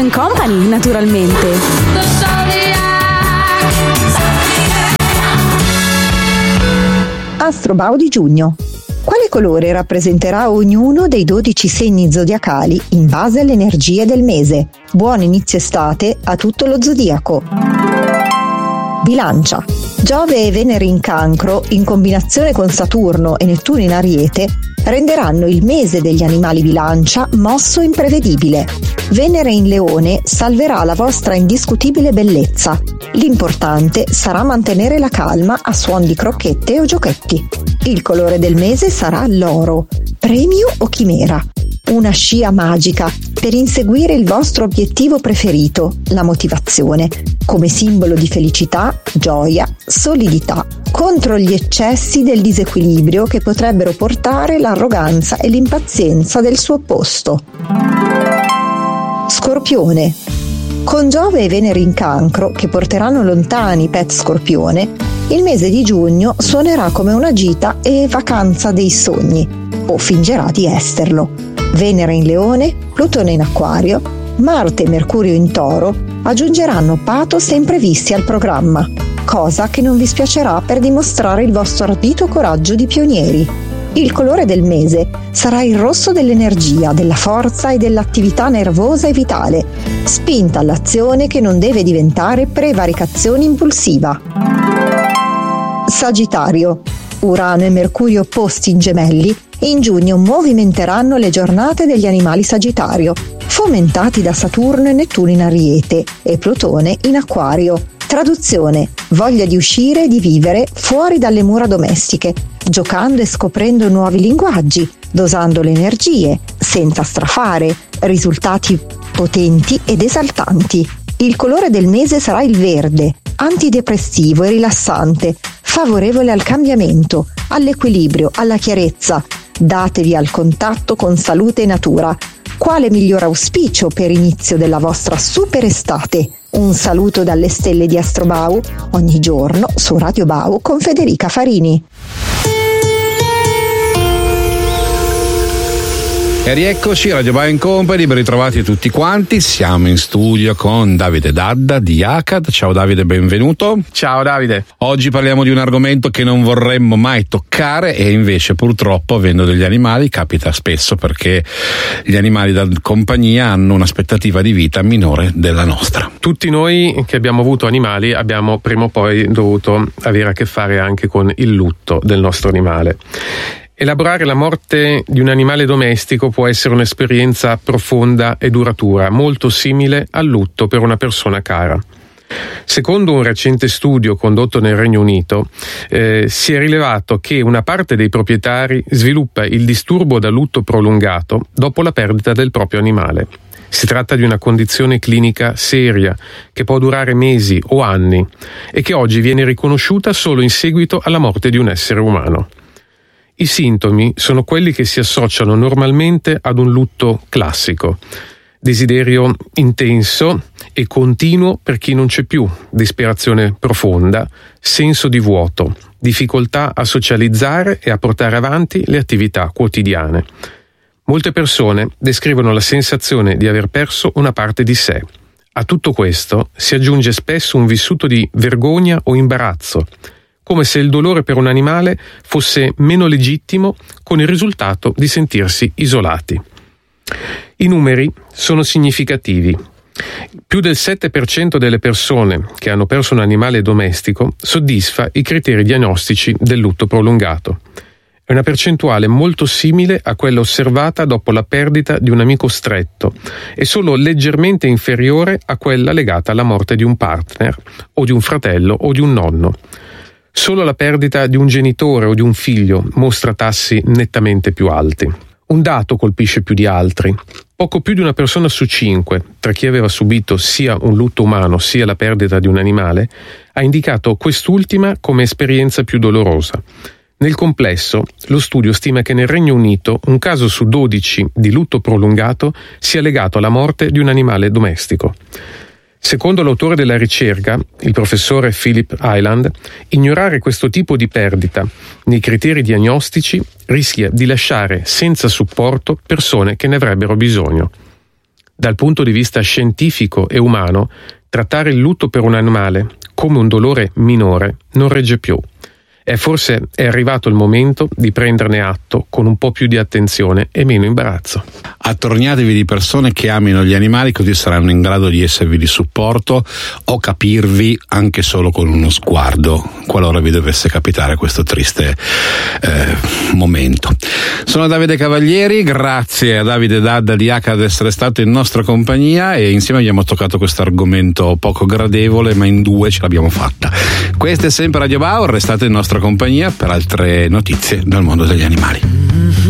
Company, naturalmente. Astrobao di giugno. Quale colore rappresenterà ognuno dei 12 segni zodiacali in base alle energie del mese? Buon inizio estate a tutto lo zodiaco. Bilancia. Giove e Venere in Cancro, in combinazione con Saturno e Nettuno in Ariete, renderanno il mese degli animali bilancia mosso e imprevedibile. Venere in Leone salverà la vostra indiscutibile bellezza. L'importante sarà mantenere la calma a suon di crocchette o giochetti. Il colore del mese sarà l'oro, premio o chimera. Una scia magica per inseguire il vostro obiettivo preferito, la motivazione, come simbolo di felicità, gioia, solidità, contro gli eccessi del disequilibrio che potrebbero portare l'arroganza e l'impazienza del suo opposto. Scorpione. Con Giove e Venere in Cancro, che porteranno lontani pet Scorpione, il mese di giugno suonerà come una gita e vacanza dei sogni, o fingerà di esserlo. Venere in Leone, Plutone in Acquario, Marte e Mercurio in Toro aggiungeranno pathos e imprevisti al programma, cosa che non vi spiacerà per dimostrare il vostro ardito coraggio di pionieri. Il colore del mese sarà il rosso dell'energia, della forza e dell'attività nervosa e vitale, spinta all'azione che non deve diventare prevaricazione impulsiva. Sagittario. Urano e Mercurio opposti in Gemelli in giugno movimenteranno le giornate degli animali Sagittario, fomentati da Saturno e Nettuno in Ariete e Plutone in Acquario. Traduzione: voglia di uscire e di vivere fuori dalle mura domestiche, giocando e scoprendo nuovi linguaggi, dosando le energie, senza strafare, risultati potenti ed esaltanti. Il colore del mese sarà il verde, antidepressivo e rilassante, favorevole al cambiamento, all'equilibrio, alla chiarezza. Datevi al contatto con salute e natura. Quale miglior auspicio per inizio della vostra super estate? Un saluto dalle stelle di Astrobao, ogni giorno su Radio Bau con Federica Farini. E rieccoci, Radio Bau Company, ben ritrovati tutti quanti. Siamo in studio con Davide Dadda di ACAD. Ciao Davide, benvenuto. Ciao Davide. Oggi parliamo di un argomento che non vorremmo mai toccare e invece purtroppo, avendo degli animali, capita spesso, perché gli animali da compagnia hanno un'aspettativa di vita minore della nostra. Tutti noi che abbiamo avuto animali abbiamo prima o poi dovuto avere a che fare anche con il lutto del nostro animale. Elaborare la morte di un animale domestico può essere un'esperienza profonda e duratura, molto simile al lutto per una persona cara. Secondo un recente studio condotto nel Regno Unito, si è rilevato che una parte dei proprietari sviluppa il disturbo da lutto prolungato dopo la perdita del proprio animale. Si tratta di una condizione clinica seria che può durare mesi o anni e che oggi viene riconosciuta solo in seguito alla morte di un essere umano. I sintomi sono quelli che si associano normalmente ad un lutto classico: desiderio intenso e continuo per chi non c'è più, disperazione profonda, senso di vuoto, difficoltà a socializzare e a portare avanti le attività quotidiane. Molte persone descrivono la sensazione di aver perso una parte di sé. A tutto questo si aggiunge spesso un vissuto di vergogna o imbarazzo, come se il dolore per un animale fosse meno legittimo, con il risultato di sentirsi isolati. I numeri sono significativi. Più del 7% delle persone che hanno perso un animale domestico soddisfa i criteri diagnostici del lutto prolungato. È una percentuale molto simile a quella osservata dopo la perdita di un amico stretto e solo leggermente inferiore a quella legata alla morte di un partner o di un fratello o di un nonno. Solo la perdita di un genitore o di un figlio mostra tassi nettamente più alti. Un dato colpisce più di altri. Poco più di una persona su 5, tra chi aveva subito sia un lutto umano sia la perdita di un animale, ha indicato quest'ultima come esperienza più dolorosa. Nel complesso, lo studio stima che nel Regno Unito un caso su 12 di lutto prolungato sia legato alla morte di un animale domestico. Secondo l'autore della ricerca, il professore Philip Hyland, ignorare questo tipo di perdita nei criteri diagnostici rischia di lasciare senza supporto persone che ne avrebbero bisogno. Dal punto di vista scientifico e umano, trattare il lutto per un animale come un dolore minore non regge più. E forse è arrivato il momento di prenderne atto con un po' più di attenzione e meno imbarazzo. Attorniatevi di persone che amino gli animali, così saranno in grado di esservi di supporto o capirvi anche solo con uno sguardo, qualora vi dovesse capitare questo triste momento. Sono Davide Cavalieri, grazie a Davide Dadda di H ad essere stato in nostra compagnia e insieme abbiamo toccato questo argomento poco gradevole, ma in due ce l'abbiamo fatta. Questa è sempre Radio Bauer, restate in nostra compagnia per altre notizie dal mondo degli animali.